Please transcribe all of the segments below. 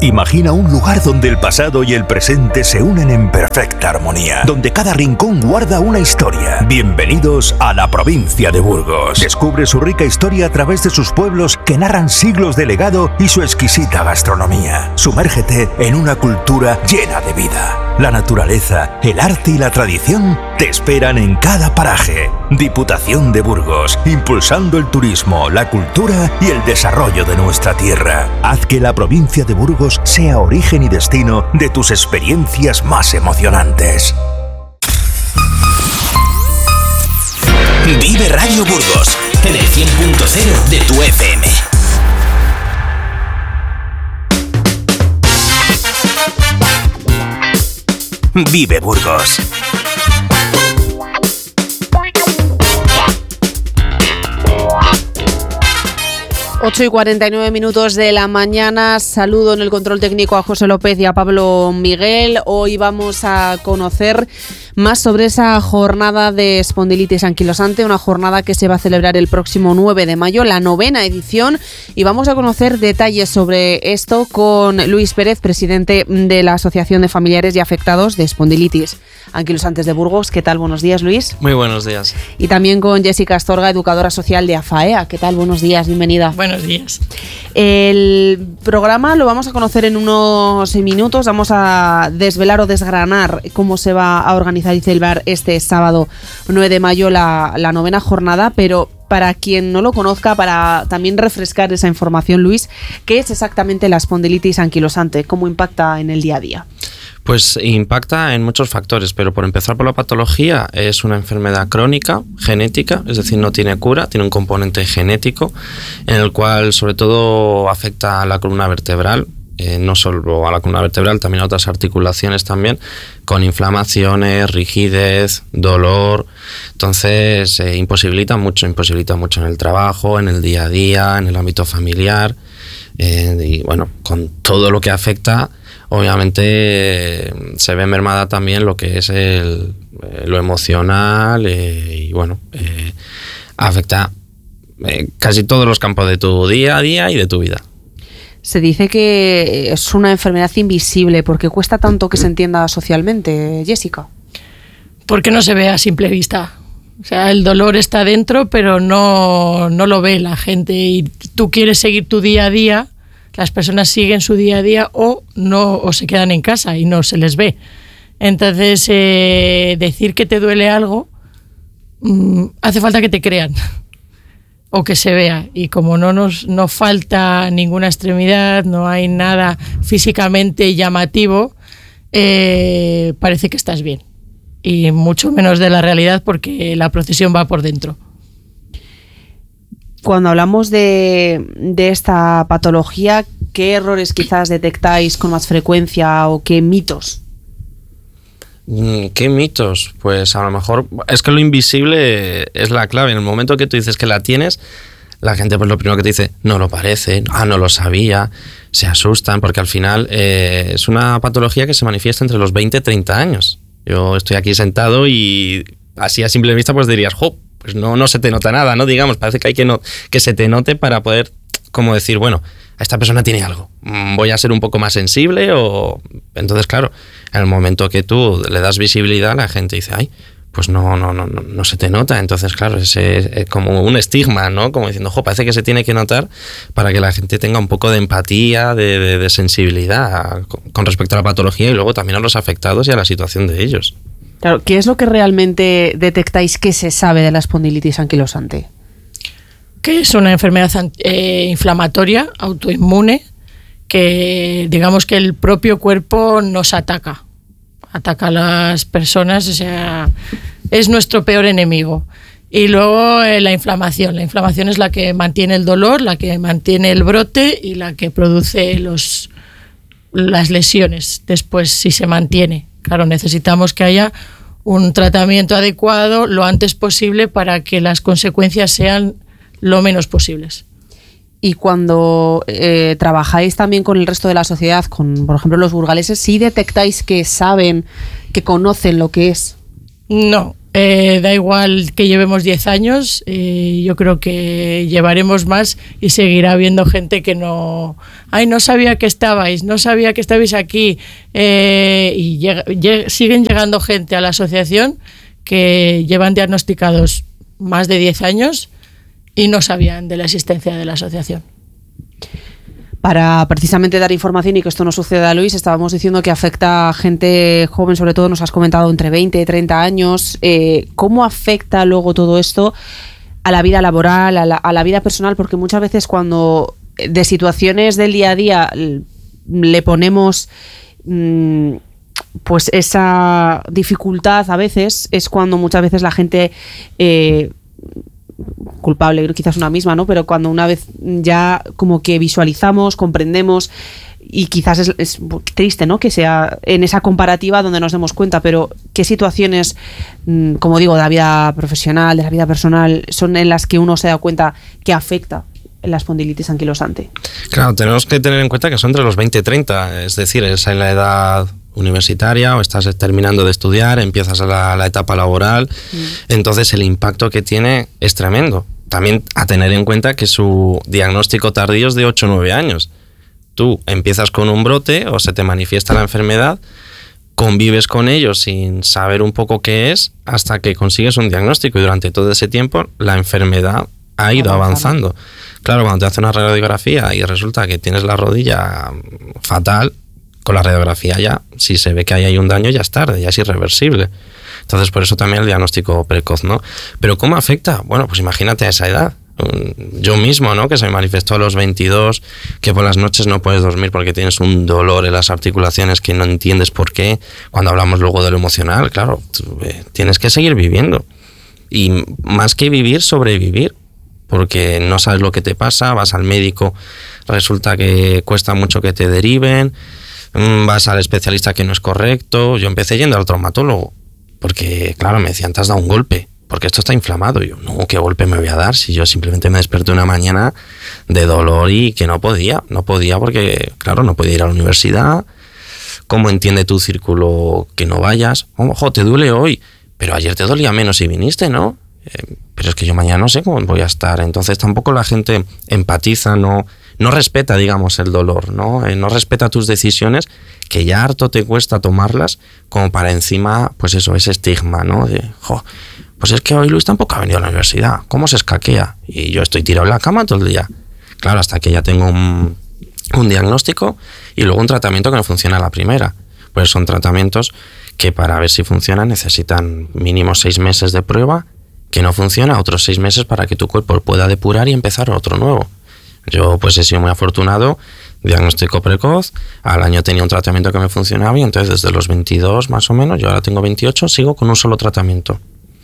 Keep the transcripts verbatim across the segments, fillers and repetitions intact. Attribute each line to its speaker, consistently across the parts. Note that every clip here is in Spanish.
Speaker 1: Imagina un lugar donde el pasado y el presente se unen en perfecta armonía, donde cada rincón guarda una historia. Bienvenidos a la provincia de Burgos. Descubre su rica historia a través de sus pueblos que narran siglos de legado y su exquisita gastronomía. Sumérgete en una cultura llena de vida. La naturaleza, el arte y la tradición te esperan en cada paraje. Diputación de Burgos, impulsando el turismo, la cultura y el desarrollo de nuestra tierra. Haz que la provincia de Burgos sea origen y destino de tus experiencias más emocionantes.
Speaker 2: Vive Radio Burgos, en el cien punto cero de tu F M. Vive Burgos.
Speaker 3: ocho y cuarenta y nueve minutos de la mañana. Saludo en el control técnico a José López y a Pablo Miguel. Hoy vamos a conocer más sobre esa jornada de espondilitis anquilosante, una jornada que se va a celebrar el próximo nueve de mayo, la novena edición, y vamos a conocer detalles sobre esto con Luis Pérez, presidente de la Asociación de Familiares y Afectados de Espondilitis Anquilosantes de Burgos. ¿Qué tal? Buenos días, Luis.
Speaker 4: Muy buenos días.
Speaker 3: Y también con Jessica Astorga, educadora social de AFAEA. ¿Qué tal? Buenos días, bienvenida.
Speaker 5: Buenos días.
Speaker 3: El programa lo vamos a conocer en unos minutos. Vamos a desvelar o desgranar cómo se va a organizar y celebrar este sábado nueve de mayo la, la novena jornada, pero para quien no lo conozca, para también refrescar esa información, Luis, ¿qué es exactamente la espondilitis anquilosante? ¿Cómo impacta en el día a día?
Speaker 4: Pues impacta en muchos factores, pero por empezar por la patología, es una enfermedad crónica, genética, es decir, no tiene cura, tiene un componente genético en el cual sobre todo afecta a la columna vertebral, eh, no solo a la columna vertebral, también a otras articulaciones también, con inflamaciones, rigidez, dolor. Entonces eh, imposibilita mucho, imposibilita mucho en el trabajo, en el día a día, en el ámbito familiar, eh, y bueno, con todo lo que afecta. Obviamente eh, se ve mermada también lo que es el, eh, lo emocional eh, y bueno, eh, afecta eh, casi todos los campos de tu día a día y de tu vida.
Speaker 3: Se dice que es una enfermedad invisible. ¿Por qué cuesta tanto que se entienda socialmente, Jessica?
Speaker 5: Porque no se ve a simple vista. O sea, el dolor está dentro, pero no, no lo ve la gente y tú quieres seguir tu día a día. Las personas siguen su día a día o no o se quedan en casa y no se les ve. Entonces, eh, decir que te duele algo, mmm, hace falta que te crean o que se vea. Y como no nos no falta ninguna extremidad, no hay nada físicamente llamativo, eh, parece que estás bien. Y mucho menos de la realidad porque la procesión va por dentro.
Speaker 3: Cuando hablamos de, de esta patología, ¿qué errores quizás detectáis con más frecuencia o qué mitos?
Speaker 4: ¿Qué mitos? Pues a lo mejor es que lo invisible es la clave. En el momento que tú dices que la tienes, la gente pues lo primero que te dice, no lo parece, ah, no lo sabía, se asustan, porque al final eh, es una patología que se manifiesta entre los veinte y treinta años. Yo estoy aquí sentado y así a simple vista pues dirías, ¡jo! Pues no, no se te nota nada, ¿no? Digamos, parece que hay que, no, que se te note para poder, como decir, bueno, esta persona tiene algo, voy a ser un poco más sensible o... Entonces, claro, en el momento que tú le das visibilidad, la gente dice, ay, pues no, no, no, no, no se te nota. Entonces, claro, es, es como un estigma, ¿no? Como diciendo, jo, parece que se tiene que notar para que la gente tenga un poco de empatía, de, de, de sensibilidad con, con respecto a la patología y luego también a los afectados y a la situación de ellos.
Speaker 3: Claro, ¿qué es lo que realmente detectáis que se sabe de la espondilitis anquilosante?
Speaker 5: Que es una enfermedad eh, inflamatoria, autoinmune, que digamos que el propio cuerpo nos ataca, ataca a las personas, o sea, es nuestro peor enemigo. Y luego eh, la inflamación, la inflamación es la que mantiene el dolor, la que mantiene el brote y la que produce los, las lesiones después si se mantiene. Claro, necesitamos que haya un tratamiento adecuado lo antes posible para que las consecuencias sean lo menos posibles.
Speaker 3: Y cuando eh, trabajáis también con el resto de la sociedad, con por ejemplo los burgaleses, ¿sí detectáis que saben, que conocen lo que es?
Speaker 5: No, Eh, da igual que llevemos diez años, eh, yo creo que llevaremos más y seguirá habiendo gente que no... ¡Ay, no sabía que estabais! ¡No sabía que estabais aquí! Eh, y llega, lleg, siguen llegando gente a la asociación que llevan diagnosticados más de diez años y no sabían de la existencia de la asociación.
Speaker 3: Para precisamente dar información y que esto no suceda, Luis, estábamos diciendo que afecta a gente joven, sobre todo nos has comentado entre veinte y treinta años. Eh, ¿Cómo afecta luego todo esto a la vida laboral, a la, a la vida personal? Porque muchas veces cuando de situaciones del día a día le ponemos mmm, pues esa dificultad a veces, es cuando muchas veces la gente... Eh, culpable, quizás una misma, ¿no? Pero cuando una vez ya como que visualizamos, comprendemos, y quizás es, es triste, ¿no? Que sea en esa comparativa donde nos demos cuenta, pero ¿qué situaciones, como digo, de la vida profesional, de la vida personal, son en las que uno se da cuenta que afecta la espondilitis anquilosante?
Speaker 4: Claro, tenemos que tener en cuenta que son entre los veinte y treinta, es decir, es en la edad universitaria o estás terminando de estudiar, empiezas la, la etapa laboral, mm. entonces el impacto que tiene es tremendo. También a tener en cuenta que su diagnóstico tardío es de ocho o nueve años. Tú empiezas con un brote o se te manifiesta la enfermedad, convives con ello sin saber un poco qué es hasta que consigues un diagnóstico y durante todo ese tiempo la enfermedad ha ido avanzando. avanzando. Claro, cuando te hacen una radiografía y resulta que tienes la rodilla fatal, con la radiografía ya, si se ve que ahí hay un daño, ya es tarde, ya es irreversible. Entonces, por eso también el diagnóstico precoz, ¿no? Pero ¿cómo afecta? Bueno, pues imagínate a esa edad. Yo mismo, ¿no? Que se me manifestó a los veintidós, que por las noches no puedes dormir porque tienes un dolor en las articulaciones que no entiendes por qué. Cuando hablamos luego de lo emocional, claro, tú, eh, tienes que seguir viviendo. Y más que vivir, sobrevivir. Porque no sabes lo que te pasa, vas al médico, resulta que cuesta mucho que te deriven, vas al especialista que no es correcto. Yo empecé yendo al traumatólogo porque, claro, me decían, te has dado un golpe porque esto está inflamado. Y yo, no, ¿qué golpe me voy a dar? Si yo simplemente me desperté una mañana de dolor y que no podía, no podía porque, claro, no podía ir a la universidad. ¿Cómo entiende tu círculo que no vayas? Ojo, te duele hoy, pero ayer te dolía menos si viniste, ¿no? Eh, pero es que yo mañana no sé cómo voy a estar. Entonces tampoco la gente empatiza, no... No respeta, digamos, el dolor, ¿no? Eh, no respeta tus decisiones, que ya harto te cuesta tomarlas, como para encima, pues eso, ese estigma, ¿no? De, jo, pues es que hoy Luis tampoco ha venido a la universidad, ¿cómo se escaquea? Y yo estoy tirado en la cama todo el día. Claro, hasta que ya tengo un, un diagnóstico y luego un tratamiento que no funciona a la primera. Pues son tratamientos que para ver si funcionan necesitan mínimo seis meses de prueba, que no funciona, otros seis meses para que tu cuerpo pueda depurar y empezar otro nuevo. Yo pues he sido muy afortunado, diagnóstico precoz, al año tenía un tratamiento que me funcionaba y entonces desde los veintidós más o menos, yo ahora tengo veintiocho, sigo con un solo tratamiento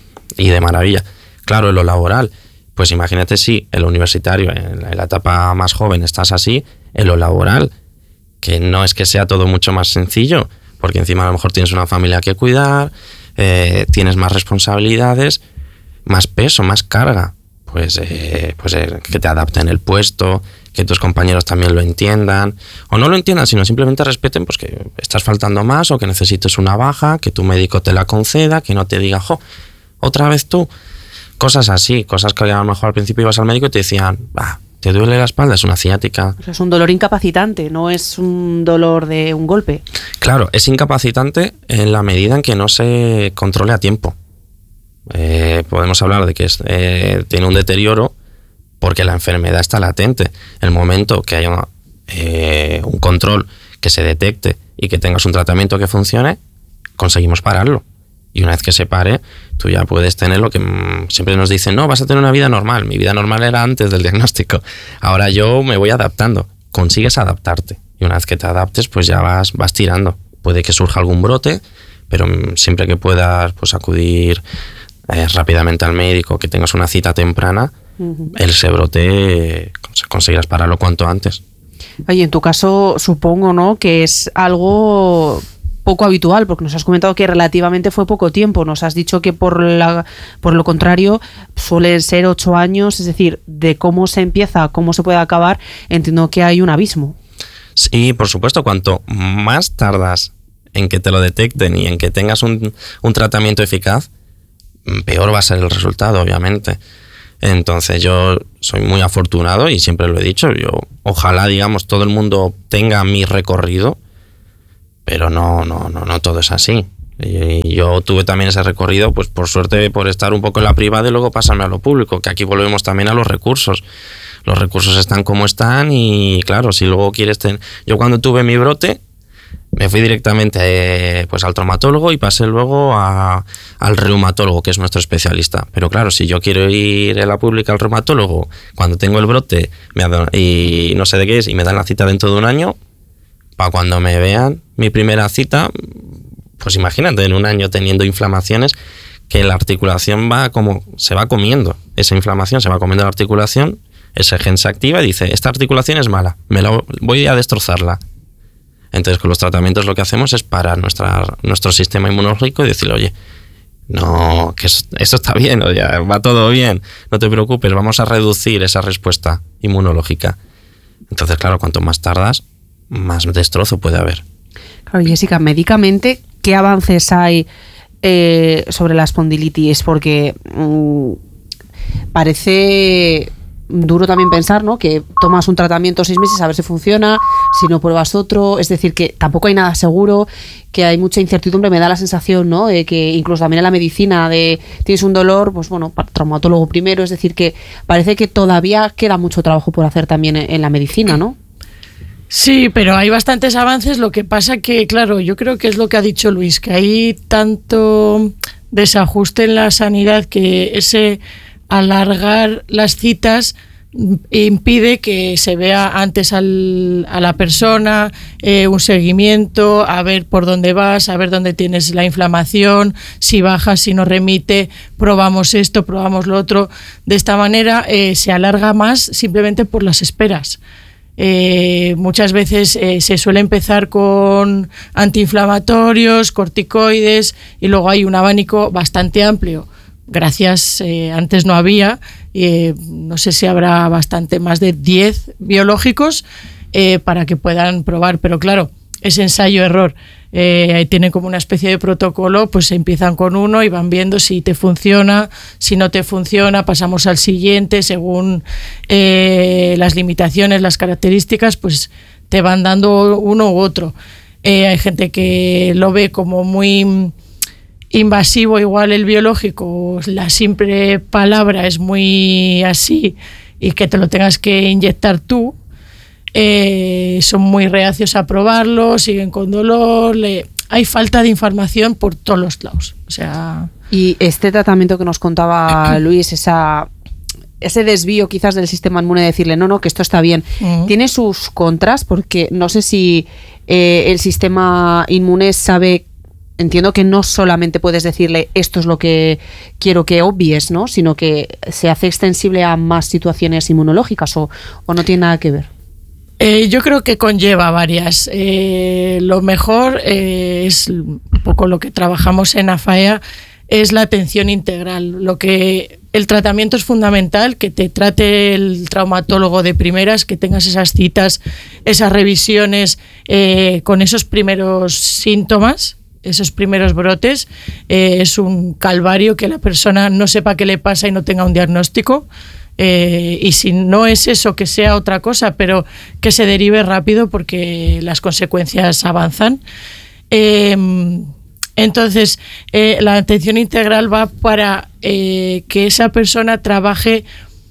Speaker 4: y de maravilla. Claro, en lo laboral, pues imagínate si en lo universitario, en la, en la etapa más joven estás así, en lo laboral, que no es que sea todo mucho más sencillo, porque encima a lo mejor tienes una familia que cuidar, eh, tienes más responsabilidades, más peso, más carga. Pues, eh, pues eh, que te adapten el puesto, que tus compañeros también lo entiendan, o no lo entiendan, sino simplemente respeten pues que estás faltando más o que necesites una baja, que tu médico te la conceda, que no te diga, jo, otra vez tú. Cosas así, cosas que a lo mejor al principio ibas al médico y te decían, ah, te duele la espalda, es una ciática. O sea,
Speaker 3: es un dolor incapacitante, no es un dolor de un golpe.
Speaker 4: Claro, es incapacitante en la medida en que no se controle a tiempo. Eh, podemos hablar de que es, eh, tiene un deterioro porque la enfermedad está latente. El momento que haya una, eh, un control que se detecte y que tengas un tratamiento que funcione, conseguimos pararlo. Y una vez que se pare, tú ya puedes tener lo que mmm, siempre nos dicen, no, vas a tener una vida normal. Mi vida normal era antes del diagnóstico. Ahora yo me voy adaptando. Consigues adaptarte. Y una vez que te adaptes, pues ya vas, vas tirando. Puede que surja algún brote, pero mmm, siempre que puedas pues acudir Eh, rápidamente al médico, que tengas una cita temprana, uh-huh. el ese brote eh, conseguirás pararlo cuanto antes.
Speaker 3: Oye, en tu caso supongo, ¿no?, que es algo poco habitual, porque nos has comentado que relativamente fue poco tiempo, nos has dicho que por la por lo contrario suelen ser ocho años, es decir, de cómo se empieza, cómo se puede acabar, entiendo que hay un abismo.
Speaker 4: Sí, por supuesto, cuanto más tardas en que te lo detecten y en que tengas un, un tratamiento eficaz, peor va a ser el resultado, obviamente. Entonces yo soy muy afortunado y siempre lo he dicho, yo ojalá, digamos, todo el mundo tenga mi recorrido, pero no, no, no, no todo es así. Y yo tuve también ese recorrido, pues por suerte, por estar un poco en la privada y luego pasarme a lo público, que aquí volvemos también a los recursos. Los recursos están como están y claro, si luego quieres tener... Yo cuando tuve mi brote, me fui directamente eh, pues al traumatólogo y pasé luego a, al reumatólogo, que es nuestro especialista. Pero claro, si yo quiero ir en la pública al reumatólogo, cuando tengo el brote me ha, y no sé de qué es, y me dan la cita dentro de un año, para cuando me vean mi primera cita, pues imagínate, en un año teniendo inflamaciones, que la articulación va como se va comiendo, esa inflamación se va comiendo la articulación, ese gen se activa y dice, esta articulación es mala, me la voy a destrozarla. Entonces con los tratamientos lo que hacemos es parar nuestra, nuestro sistema inmunológico y decirle, oye, no, que esto está bien, oye, va todo bien, no te preocupes, vamos a reducir esa respuesta inmunológica. Entonces, claro, cuanto más tardas, más destrozo puede haber.
Speaker 3: Claro, Jessica, médicamente, ¿qué avances hay eh, sobre la espondilitis? Porque mmm, parece duro también pensar, ¿no?, que tomas un tratamiento seis meses a ver si funciona, si no pruebas otro, es decir, que tampoco hay nada seguro, que hay mucha incertidumbre, me da la sensación, ¿no?, de que incluso también en la medicina de tienes un dolor, pues bueno, traumatólogo primero, es decir, que parece que todavía queda mucho trabajo por hacer también en, en la medicina, ¿no?
Speaker 5: Sí, pero hay bastantes avances, lo que pasa que, claro, yo creo que es lo que ha dicho Luis, que hay tanto desajuste en la sanidad que ese alargar las citas impide que se vea antes al, a la persona, eh, un seguimiento, a ver por dónde vas, a ver dónde tienes la inflamación, si baja, si no remite, probamos esto, probamos lo otro. De esta manera eh, se alarga más simplemente por las esperas. Eh, muchas veces eh, se suele empezar con antiinflamatorios, corticoides y luego hay un abanico bastante amplio. Gracias, eh, antes no había, eh, no sé si habrá bastante, más de diez biológicos eh, para que puedan probar, pero claro, es ensayo-error. Eh, tienen como una especie de protocolo, pues empiezan con uno y van viendo si te funciona, si no te funciona, pasamos al siguiente, según eh, las limitaciones, las características, pues te van dando uno u otro. Eh, hay gente que lo ve como muy invasivo, igual el biológico, la simple palabra es muy así y que te lo tengas que inyectar tú, eh, son muy reacios a probarlo, siguen con dolor, le, hay falta de información por todos los lados. O sea,
Speaker 3: y este tratamiento que nos contaba Luis, esa ese desvío quizás del sistema inmune de decirle no, no, que esto está bien, uh-huh. tiene sus contras, porque no sé si eh, el sistema inmune sabe. Entiendo que no solamente puedes decirle esto es lo que quiero que obvies, ¿no?, sino que se hace extensible a más situaciones inmunológicas, o, o no tiene nada que ver.
Speaker 5: Eh, yo creo que conlleva varias. Eh, lo mejor eh, es un poco lo que trabajamos en AFAEA, es la atención integral. Lo que el tratamiento es fundamental, que te trate el traumatólogo de primeras, que tengas esas citas, esas revisiones eh, con esos primeros síntomas, esos primeros brotes. Eh, es un calvario que la persona no sepa qué le pasa y no tenga un diagnóstico. Eh, y si no es eso, que sea otra cosa, pero que se derive rápido porque las consecuencias avanzan. Eh, entonces, eh, la atención integral va para eh, que esa persona trabaje,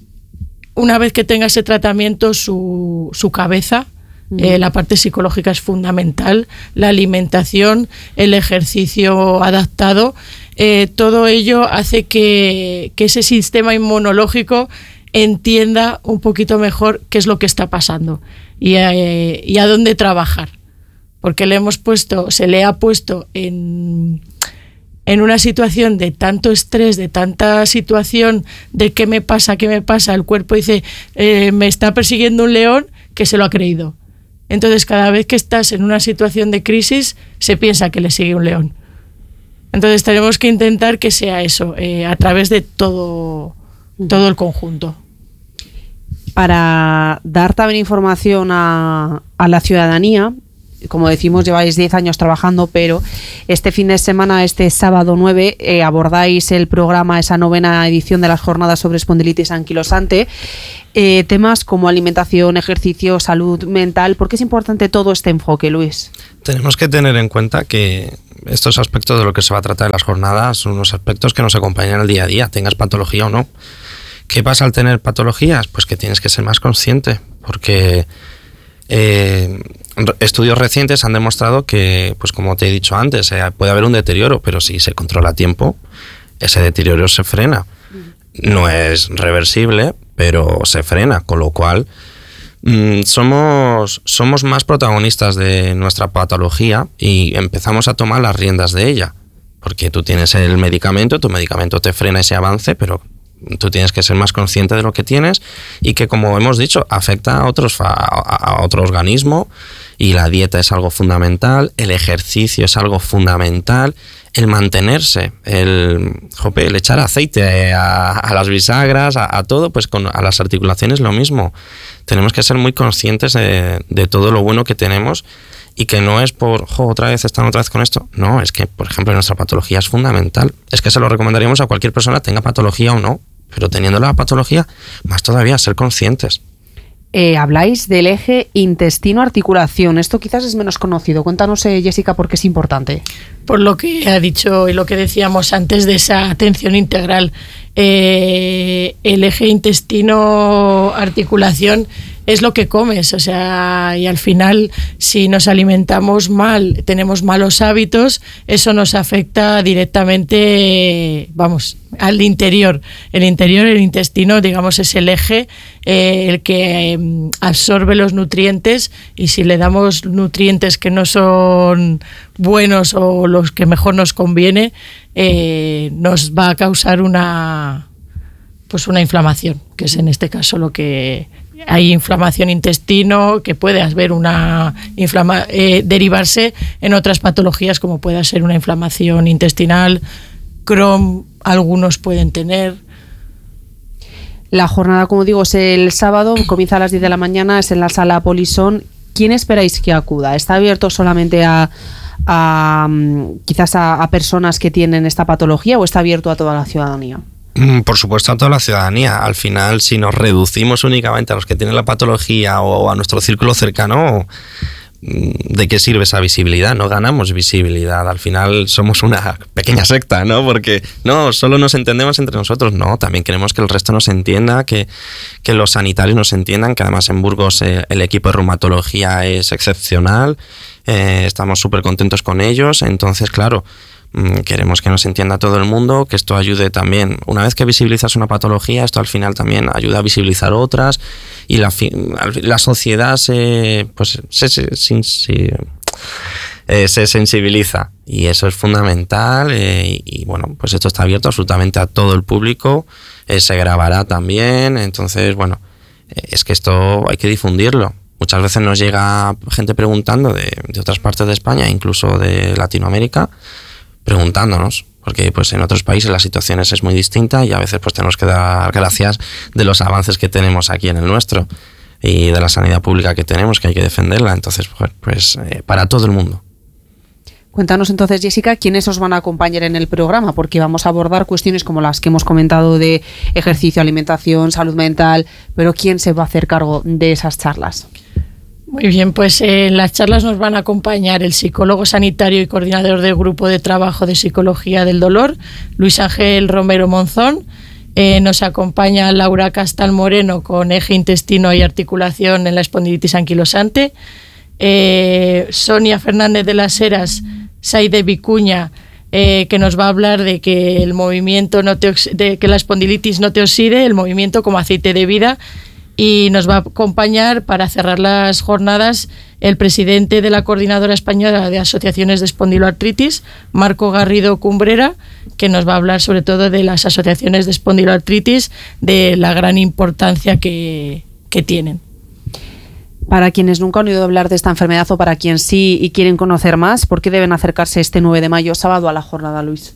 Speaker 5: una vez que tenga ese tratamiento, su, su cabeza. Eh, la parte psicológica es fundamental, la alimentación, el ejercicio adaptado, eh, todo ello hace que, que ese sistema inmunológico entienda un poquito mejor qué es lo que está pasando y, eh, y a dónde trabajar, porque le hemos puesto, se le ha puesto en, en una situación de tanto estrés, de tanta situación de qué me pasa, qué me pasa, el cuerpo dice eh, me está persiguiendo un león, que se lo ha creído. Entonces, cada vez que estás en una situación de crisis, se piensa que le sigue un león. Entonces, tenemos que intentar que sea eso, eh, a través de todo, todo el conjunto.
Speaker 3: Para dar también información a, a la ciudadanía, como decimos, lleváis diez años trabajando, pero este fin de semana, este sábado nueve, eh, abordáis el programa, esa novena edición de las jornadas sobre espondilitis anquilosante, eh, temas como alimentación, ejercicio, salud mental. ¿Por qué es importante todo este enfoque, Luis?
Speaker 4: Tenemos que tener en cuenta que estos aspectos de lo que se va a tratar en las jornadas son unos aspectos que nos acompañan al día a día, tengas patología o no. ¿Qué pasa al tener patologías? Pues que tienes que ser más consciente, porque eh, estudios recientes han demostrado que, pues como te he dicho antes, eh, puede haber un deterioro, pero si se controla a tiempo, ese deterioro se frena. No es reversible, pero se frena, con lo cual mmm, somos, somos más protagonistas de nuestra patología y empezamos a tomar las riendas de ella, porque tú tienes el medicamento, tu medicamento te frena ese avance, pero tú tienes que ser más consciente de lo que tienes y que, como hemos dicho, afecta a otros, a, a otro organismo, y la dieta es algo fundamental, el ejercicio es algo fundamental, el mantenerse, el, jope, el echar aceite a, a las bisagras, a, a todo, pues con a las articulaciones lo mismo. Tenemos que ser muy conscientes de, de todo lo bueno que tenemos, y que no es por, jo, otra vez están otra vez con esto. No, es que, por ejemplo, nuestra patología es fundamental. Es que se lo recomendaríamos a cualquier persona, tenga patología o no, pero teniendo la patología, más todavía, ser conscientes.
Speaker 3: Eh, habláis del eje intestino-articulación. Esto quizás es menos conocido. Cuéntanos, eh, Jessica, por qué es importante.
Speaker 5: Por lo que ha dicho y lo que decíamos antes de esa atención integral, eh, el eje intestino-articulación es lo que comes, o sea, y al final, si nos alimentamos mal, tenemos malos hábitos, eso nos afecta directamente, vamos, al interior. El interior, el intestino, digamos, es el eje, eh, el que eh, absorbe los nutrientes, y si le damos nutrientes que no son buenos o los que mejor nos conviene, eh, nos va a causar una, pues una inflamación, que es en este caso lo que... Hay inflamación intestino, que puede haber una inflama, eh, derivarse en otras patologías, como pueda ser una inflamación intestinal, Crohn, algunos pueden tener.
Speaker 3: La jornada, como digo, es el sábado, comienza a las diez de la mañana, es en la sala Polisón. ¿Quién esperáis que acuda? ¿Está abierto solamente a, a quizás a, a personas que tienen esta patología, o está abierto a toda la ciudadanía?
Speaker 4: Por supuesto, a toda la ciudadanía. Al final, si nos reducimos únicamente a los que tienen la patología o a nuestro círculo cercano, ¿de qué sirve esa visibilidad? No ganamos visibilidad. Al final somos una pequeña secta, ¿no? Porque no, solo nos entendemos entre nosotros. No, también queremos que el resto nos entienda, que, que los sanitarios nos entiendan, que además en Burgos eh, el equipo de reumatología es excepcional. Eh, estamos súper contentos con ellos. Entonces, claro, queremos que nos entienda todo el mundo, que esto ayude también, una vez que visibilizas una patología, esto al final también ayuda a visibilizar otras, y la, la sociedad se, pues, se, se, se, se, eh, se sensibiliza, y eso es fundamental, eh, y, y bueno, pues esto está abierto absolutamente a todo el público, eh, se grabará también, entonces bueno, eh, es que esto hay que difundirlo. Muchas veces nos llega gente preguntando de, de otras partes de España, incluso de Latinoamérica, preguntándonos, porque pues en otros países la situación es muy distinta, y a veces pues tenemos que dar gracias de los avances que tenemos aquí en el nuestro, y de la sanidad pública que tenemos, que hay que defenderla. Entonces, pues eh, para todo el mundo.
Speaker 3: Cuéntanos entonces, Jessica, quiénes os van a acompañar en el programa, porque vamos a abordar cuestiones como las que hemos comentado de ejercicio, alimentación, salud mental, pero ¿quién se va a hacer cargo de esas charlas?
Speaker 5: Muy bien, pues en eh, las charlas nos van a acompañar el psicólogo sanitario y coordinador del Grupo de Trabajo de Psicología del Dolor, Luis Ángel Romero Monzón. Eh, nos acompaña Laura Castal Moreno, con eje intestino y articulación en la espondilitis anquilosante. Eh, Sonia Fernández de las Heras, Saide Vicuña, eh, que nos va a hablar de que el movimiento no te ox- de que la espondilitis no te oxide, el movimiento como aceite de vida. Y nos va a acompañar para cerrar las jornadas el presidente de la Coordinadora Española de Asociaciones de Espondiloartritis, Marco Garrido Cumbrera, que nos va a hablar sobre todo de las asociaciones de espondiloartritis, de la gran importancia que, que tienen.
Speaker 3: Para quienes nunca han oído hablar de esta enfermedad, o para quien sí y quieren conocer más, ¿por qué deben acercarse este nueve de mayo, sábado, a la jornada, Luis?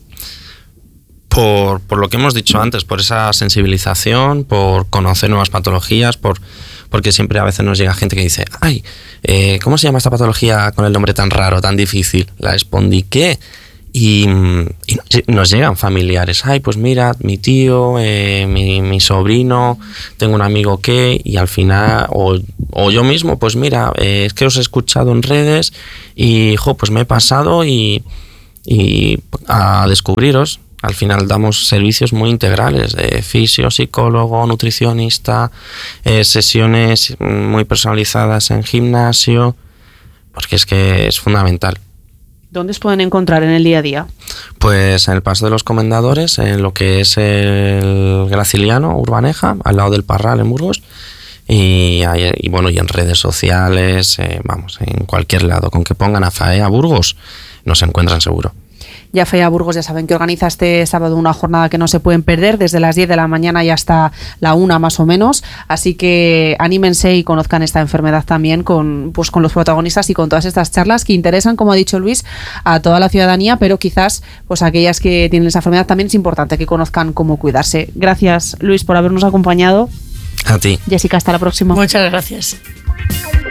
Speaker 4: Por, por lo que hemos dicho antes, por esa sensibilización, por conocer nuevas patologías, por, porque siempre a veces nos llega gente que dice, ay, eh, ¿cómo se llama esta patología con el nombre tan raro, tan difícil? La espondiqué. Y, y nos llegan familiares, ay, pues mira, mi tío, eh, mi, mi sobrino, tengo un amigo que, y al final, o, o yo mismo, pues mira, eh, es que os he escuchado en redes y, jo, pues me he pasado y, y a descubriros. Al final damos servicios muy integrales, de fisio, psicólogo, nutricionista, eh, sesiones muy personalizadas en gimnasio, porque es que es fundamental.
Speaker 3: ¿Dónde os pueden encontrar en el día a día?
Speaker 4: Pues en el Paso de los Comendadores, en lo que es el Graciliano, Urbaneja, al lado del Parral, en Burgos, y, y bueno, y en redes sociales, eh, vamos, en cualquier lado, con que pongan a FAEA Burgos, nos encuentran seguro.
Speaker 3: Ya FAEA Burgos, ya saben que organiza este sábado una jornada que no se pueden perder desde las diez de la mañana y hasta la una más o menos, así que anímense y conozcan esta enfermedad también con, pues, con los protagonistas y con todas estas charlas que interesan, como ha dicho Luis, a toda la ciudadanía, pero quizás pues aquellas que tienen esa enfermedad también es importante que conozcan cómo cuidarse. Gracias, Luis, por habernos acompañado.
Speaker 4: A ti.
Speaker 3: Jessica, hasta la próxima.
Speaker 5: Muchas gracias.